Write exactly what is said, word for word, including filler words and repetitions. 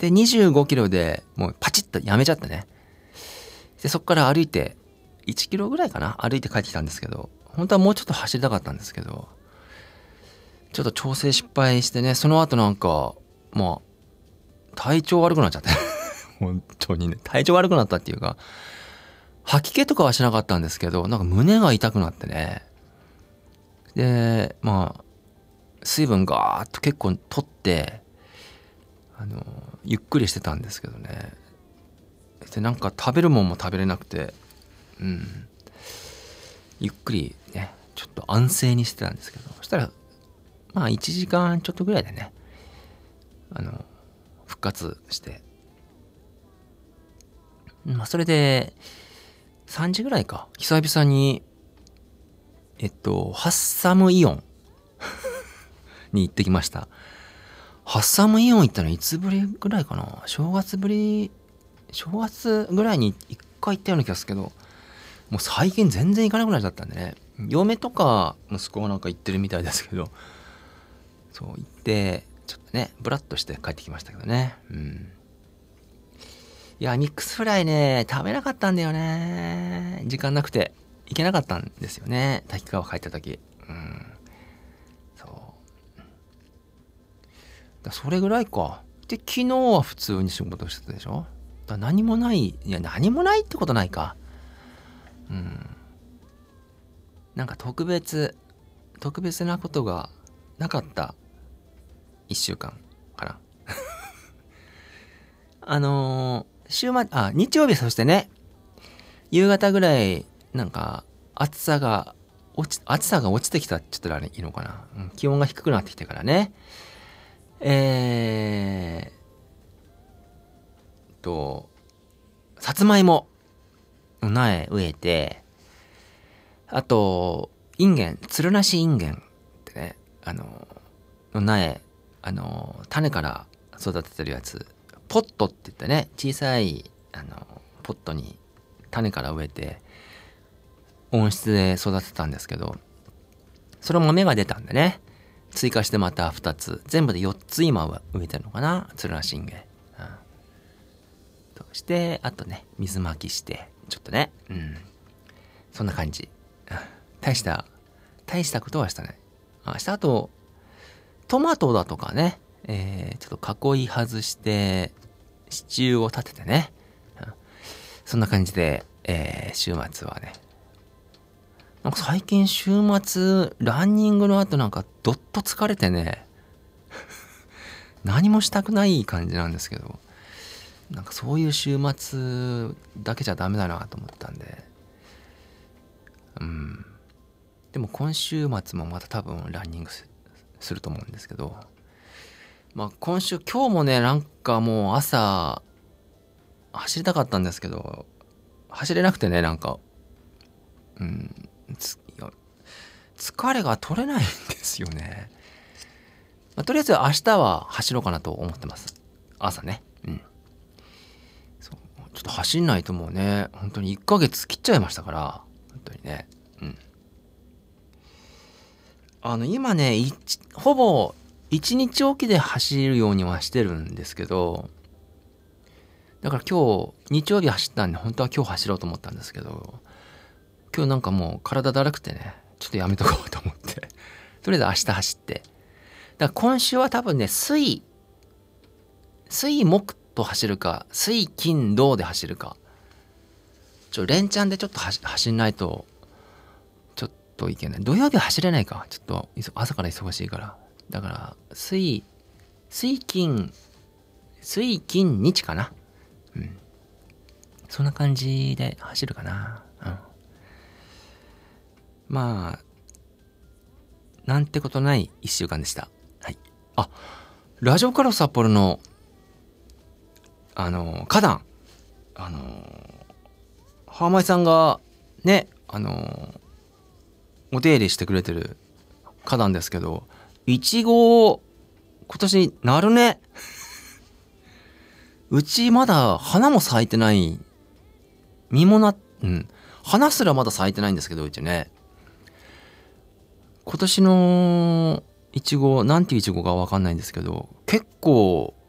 でにじゅうごキロでもうパチッとやめちゃってね。でそこから歩いていちキロぐらいかな、歩いて帰ってきたんですけど、本当はもうちょっと走りたかったんですけど、ちょっと調整失敗してね、その後なんかまあ体調悪くなっちゃって本当にね、体調悪くなったっていうか、吐き気とかはしなかったんですけど、なんか胸が痛くなってね。でまあ水分ガーッと結構取ってあのゆっくりしてたんですけどね。でなんか食べるもんも食べれなくて、うんゆっくりねちょっと安静にしてたんですけど、そしたらまあいちじかんちょっとぐらいでねあの復活して、まあそれでさんじぐらいか、久々にえっとハッサムイオンに行ってきました。ハッサムイオン行ったのいつぶりぐらいかな、正月ぶり正月ぐらいに一回行ったような気がするけど、もう最近全然行かなくなっちゃったんでね。嫁とか息子がなんか行ってるみたいですけど、そう行ってちょっとねブラッとして帰ってきましたけどね。うんいやミックスフライね食べなかったんだよね、時間なくて行けなかったんですよね、滝川帰った時。うんそうだ、それぐらいか。で昨日は普通に仕事してたでしょ。だ何もない、いや何もないってことないか。うんなんか特別特別なことがなかったいっしゅうかんかなあのー、週末あ日曜日、そしてね夕方ぐらいなんか暑さが落ち暑さが落ちてきたって言ったらいいのかな、うん、気温が低くなってきてからね、えーとさつまいもの苗植えて、あとインゲン、つるなしインゲンってね、あのの苗、あの種から育ててるやつ、ポットって言ってね、小さいあのポットに種から植えて温室で育てたんですけど、それも芽が出たんでね、追加してまたふたつ、全部でよっつ今は植えてるのかな、つるなしインゲン、うん、としてあとね水まきしてちょっとね、うんそんな感じ。大した大したことはしたね。あしたあとトマトだとかね、えー、ちょっと囲い外して支柱を立ててね、うん、そんな感じで、えー、週末はね、なんか最近週末ランニングの後なんかどっと疲れてね何もしたくない感じなんですけど、なんかそういう週末だけじゃダメだなと思ったんで、うんでも今週末もまた多分ランニングすると思うんですけど、まあ今週今日もねなんかもう朝走りたかったんですけど走れなくてね、なんかうんついや疲れが取れないんですよね。まあ、とりあえず明日は走ろうかなと思ってます、朝ね。うんそうちょっと走んないともうね本当にいっかげつ切っちゃいましたから、本当にね。うんあの今ねほぼいちにちおきで走るようにはしてるんですけど、だから今日日曜日走ったんで本当は今日走ろうと思ったんですけど、今日なんかもう体だるくてねちょっとやめとこうと思ってとりあえず明日走って、だから今週は多分ね水水木と走るか水金土で走るか、ちょ連チャンでちょっと走走んないとちょっといけない。土曜日は走れないか、ちょっと朝から忙しいから。だから水水金水金日かな、うんそんな感じで走るかな。うんまあなんてことないいっしゅうかんでした。はい。あ、ラジオカロ札幌のあの花壇、あのハーマイさんがねあのお手入れしてくれてる花壇ですけど、いちご今年なるねうちまだ花も咲いてない、実もなうん花すらまだ咲いてないんですけど、うちね今年のいちごなんていういちごかわかんないんですけど、結構